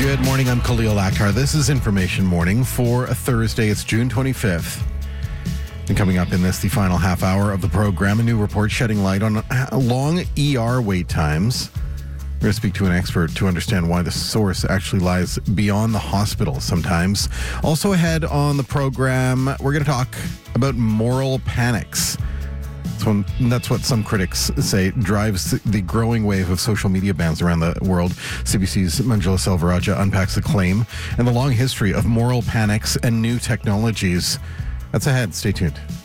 Good morning, I'm Khalil Akhtar. This is Information Morning for a Thursday. It's June 25th. And coming up in the final half hour of the program, a new report shedding light on long ER wait times. We're going to speak to an expert to understand why the source actually lies beyond the hospital sometimes. Also ahead on the program, we're going to talk about moral panics. That's what some critics say drives the growing wave of social media bans around the world. CBC's Manjula Selvarajah unpacks the claim and the long history of moral panics and new technologies. That's ahead. Stay tuned.